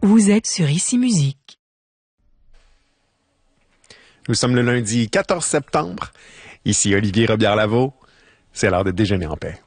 Vous êtes sur Ici Musique. Nous sommes le lundi 14 septembre. Ici Olivier Robillard-Lavaux. C'est l'heure de déjeuner en paix.